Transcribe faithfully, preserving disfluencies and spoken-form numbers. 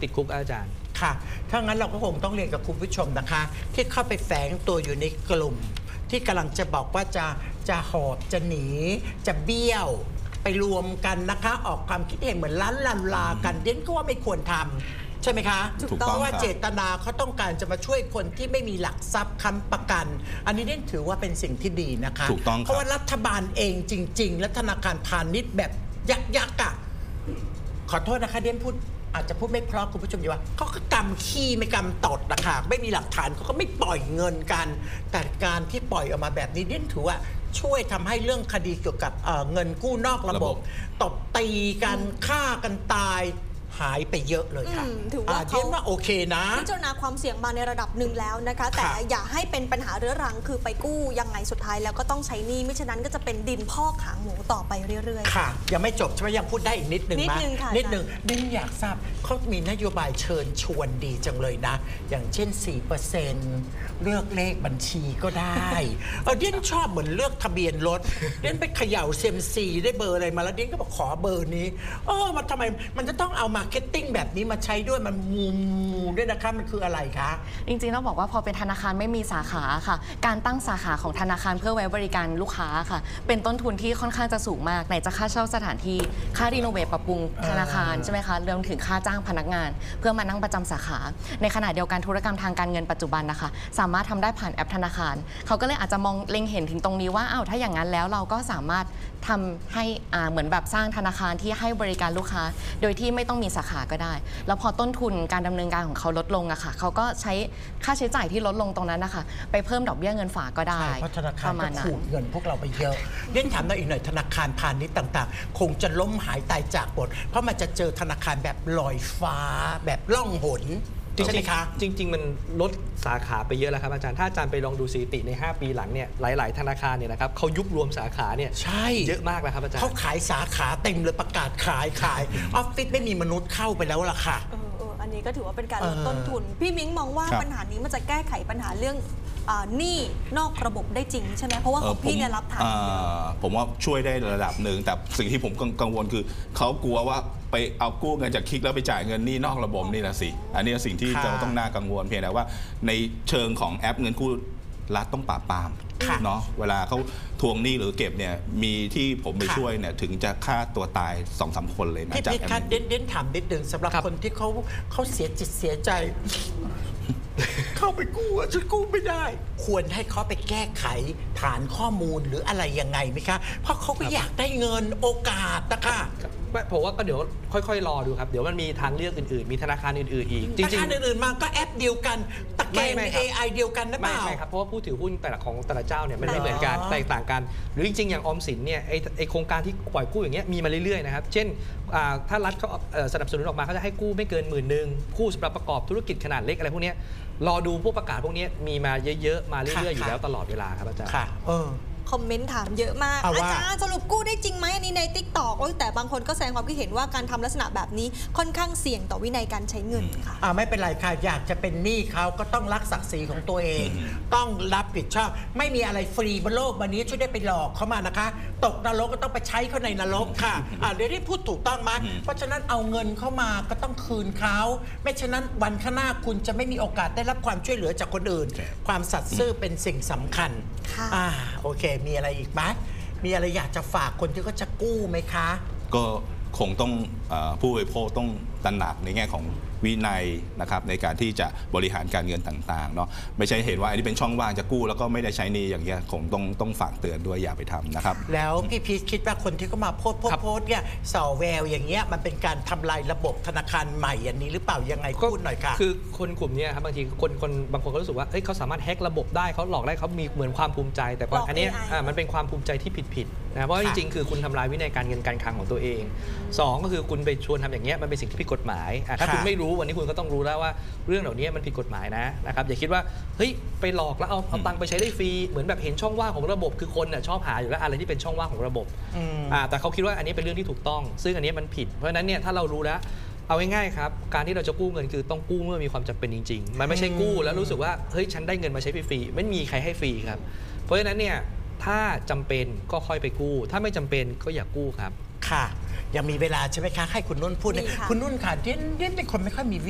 ติดคุกอาจารย์ค่ะถ้างั้นเราก็คงต้องเรียนกับคุณผู้ชมนะคะที่เข้าไปแฝงตัวอยู่ในกลุ่มที่กำลังจะบอกว่าจะจะหอบจะหนีจะเบี้ยวไปรวมกันนะคะออกความคิดเห็นเหมือนล้านลันลากันเด่นก็ว่าไม่ควรทำใช่ไหมคะถูกต้องเพราะว่าเจตนาเขาต้องการจะมาช่วยคนที่ไม่มีหลักทรัพย์ค้ำประกันอันนี้เด่นถือว่าเป็นสิ่งที่ดีนะคะถูกต้องเพราะว่ารัฐบาลเองจริงๆและธนาคารพาณิชย์แบบยักษ์ๆอ่ะขอโทษนะคะเด่นพูดอาจจะพูดไม่เพราะคุณผู้ชมอยู่ว่าเขาก็กำขี้ไม่กำตดนะคะไม่มีหลักฐานเขาก็ไม่ปล่อยเงินกันแต่การที่ปล่อยออกมาแบบนี้เด่นถือว่าช่วยทำให้เรื่องคดีเกี่ยวกับ เอ่อ เงินกู้นอกระบบตบตีกันฆ่ากันตายหายไปเยอะเลยค่ะถือว่าเขาว่าโอเคนะพิจารณาความเสี่ยงมาในระดับหนึ่งแล้วนะคะแต่อย่าให้เป็นปัญหาเรื้อรังคือไปกู้ยังไงสุดท้ายแล้วก็ต้องใช้หนี้ไม่ฉะนั้นก็จะเป็นดินพอกหางหมูต่อไปเรื่อยๆค่ะยังไม่จบใช่ไหมยังพูดได้อีกนิดนึงนิดนึงค่ะนิดนึงดินอยากทราบเขามีนโยบายเชิญชวนดีจังเลยนะอย่างเช่น สี่เปอร์เซ็นต์ เลือกเลขบัญชีก็ได้เออเดียนชอบเหมือนเลือกทะเบียนรถเดียนไปเขย่าเซมซีได้เบอร์อะไรมาแล้วเดียนก็บอกขอเบอร์นี้เออมันทำไมมันจะต้องเอามาร์เก็ตติ้งแบบนี้มาใช้ด้วยมันมูมูด้วยนะคะมันคืออะไรคะจริงๆต้องบอกว่าพอเป็นธนาคารไม่มีสาขาค่ะการตั้งสาขาของธนาคารเพื่อไว้บริการลูกค้าค่ะเป็นต้นทุนที่ค่อนข้างจะสูงมากไหนจะค่าเช่าสถานที่ค่ารีโนเวทปรับปรุงธนาคารใช่ไหมคะรวมถึงค่าจ้างพนักงานเพื่อมานั่งประจำสาขาในขณะเดียวกันธุรกรรมทางการเงินปัจจุบันนะคะสามารถทำได้ผ่านแอปธนาคารเขาก็เลยอาจจะมองเล็งเห็นถึงตรงนี้ว่าอ้าวถ้าอย่างนั้นแล้วเราก็สามารถทำให้อ่าเหมือนแบบสร้างธนาคารที่ให้บริการลูกค้าโดยที่ไม่ต้องมีสาขาก็ได้แล้วพอต้นทุนการดำเนินการของเขาลดลงอะค่ะเขาก็ใช้ค่าใช้จ่ายที่ลดลงตรงนั้นนะคะไปเพิ่มดอกเบี้ยเงินฝากก็ได้เพราะธนาคารก็ขูดเงินพวกเราไปเยอะเล่นถามเราอีกหน่อยธนาคารพาณิชย์ต่างๆคงจะล้มหายตายจากหมดเพราะมันจะเจอธนาคารแบบลอยฟ้าแบบล่องหนใช่ไหมคะจริงๆมันลดสาขาไปเยอะแล้วครับอาจารย์ถ้าอาจารย์ไปลองดูสถิติในห้าปีหลังเนี่ยหลายๆธนาคารเนี่ยนะครับเขายุบรวมสาขาเนี่ยใช่เยอะมากแล้วครับอาจารย์เขาขายสาขาเต็มเลยประกาศขายขายออฟฟิศไม่มีมนุษย์เข้าไปแล้วล่ะค่ะอันนี้ก็ถือว่าเป็นการลดต้นทุนพี่มิ้งมองว่าปัญหานี้มันจะแก้ไขปัญหาเรื่องหนี้นอกระบบได้จริงใช่ไหมเพราะว่าของพี่เนี่ยรับทานผมว่าช่วยได้ระดับหนึ่งแต่สิ่งที่ผมกังวลคือเขากลัวว่าไปเอากู้เงินจากคลิกแล้วไปจ่ายเงินหนี้นอกระบบนี่นะสิอันนี้สิ่งที่จะต้องน่ากังวลเพียงแต่ว่าในเชิงของแอปเงินกู้รัฐต้องปราบปรามเนาะเวลาเขาทวงหนี้หรือเก็บเนี่ยมีที่ผมไปช่วยเนี่ยถึงจะฆ่าตัวตายสองสามคนเลยนะจากแอปเด่นเด่นถามนิดนึงสำหรับคนที่เขาเขาเสียจิตเสียใจเข้าไปกู้ฉันกู้ไม่ได้ควรให้เขาไปแก้ไขฐานข้อมูลหรืออะไรยังไงไหมคะเพราะเขาก็อยากได้เงินโอกาสนะคะผมว่าก็เดี๋ยวค่อยๆรอดูครับเดี๋ยวมันมีทางเลือกอื่นๆมีธนาคารอื่นๆอีกธนาคารอื่นๆมาก็แอปเดียวกันตะเกียง เอ ไอ เดียวกันนะเปล่าไม่ครับเพราะว่าผู้ถือหุ้นแต่ละของแต่ละเจ้าเนี่ยมันไม่เหมือนกันแตกต่างกันหรือจริงๆอย่างออมสินเนี่ยไอไอโครงการที่ปล่อยกู้อย่างเงี้ยมีมาเรื่อยๆนะครับเช่นถ้ารัฐเขาสนับสนุนออกมาเขาจะให้กู้ไม่เกินหมื่นหนึ่งกู้สำหรับประกอบธุรกิจขนาดเล็กอะไรพวกนี้รอดูพวกประกาศพวกนี้มีมาเยอะๆมาเรื่อยๆอยู่แล้วตลอดเวลาครับอาจารย์ค่ะเออคอมเมนต์ถามเยอะมากอาจารย์สรุปกู้ได้จริงไหมอันนี้ใน ติ๊กต็อก แต่บางคนก็แสดงความคิดเห็นว่าการทำลักษณะแบบนี้ค่อนข้างเสี่ยงต่อวินัยการใช้เงินค่ะอ่าไม่เป็นไรค่ะอยากจะเป็นหนี้เขาก็ต้องรักศักดิ์ศรีของตัวเองต้องรับผิดชอบไม่มีอะไรฟรีบนโลกใบนี้ช่วยได้ไปหลอกเขามานะคะตกนรกก็ต้องไปใช้เขาในนรกค่ะอ่าเดี๋ยวได้พูดถูกต้องไหมเพราะฉะนั้นเอาเงินเข้ามาก็ต้องคืนเขาไม่ฉะนั้นวันข้างหน้าคุณจะไม่มีโอกาสได้รับความช่วยเหลือจากคนอื่นความสัตย์ซื่อเป็นสิ่งสำคัญอ่าโอเคมีอะไรอีกไหมมีอะไรอยากจะฝากคนที่เขาจะกู้ไหมคะก็คงต้องผู้บริโภคต้องตระหนักในแง่ของวินัยนะครับในการที่จะบริหารการเงินต่างๆเนาะไม่ใช่เห็นว่าอันนี้เป็นช่องว่างจะกู้แล้วก็ไม่ได้ใช้หนี้อย่างเงี้ยคงต้องต้องฝากเตือนด้วยอย่าไปทำนะครับแล้วพี่พีชคิดว่าคนที่เขามาโพสต์โพสต์เนี่ยสอแววอย่างเงี้ยมันเป็นการทำลายระบบธนาคารใหม่อันนี้หรือเปล่ายังไงพูดหน่อยค่ะคือคนกลุ่มนี้ครับบางทีคนคนบางคนก็รู้สึกว่าเอ้ยเขาสามารถแฮ็กระบบได้เขาหลอกได้เขามีเหมือนความภูมิใจแต่อันนี้มันเป็นความภูมิใจที่ผิดๆนะเพราะจริงๆคือคุณทำลายวินัยการเงินการคลังของตัวเองสองก็คือคุณไปชวนทำอย่างเงี้ยมันเป็นสิ่งที่ผิดกฎหมายถ้าคุณไม่รู้วันนี้คุณก็ต้องรู้แล้วว่าเรื่องเหล่านี้มันผิดกฎหมายนะนะครับอย่าคิดว่าเฮ้ยไปหลอกแล้วเอาเอาตังค์ไปใช้ได้ฟรีเหมือนแบบเห็นช่องว่างของระบบคือคนน่ะชอบหาอยู่แล้วอะไรที่เป็นช่องว่างของระบบอ่าแต่เขาคิดว่าอันนี้เป็นเรื่องที่ถูกต้องซึ่งอันนี้มันผิดเพราะฉะนั้นเนี่ยถ้าเรารู้แล้วเอาง่ายๆครับการที่เราจะกู้เงินคือต้องกู้เมื่อมีความจำเป็นจริงๆมันไม่ใช่กู้แล้วรู้สึกว่าเฮ้ยฉันได้เงินมาใช้ฟรีๆไม่มีใครให้ฟรีครับเพราะฉะนั้นเนี่ยถ้าจำเป็นก็ค่อยไปกู้ถ้าไม่จำเป็นก็อย่ากู้ครับค่ะยังมีเวลาใช่ไหมคะให้คุณนุ่นพูดคุณนุ่นค่ะเด่นเด่นเป็นคนไม่ค่อยมี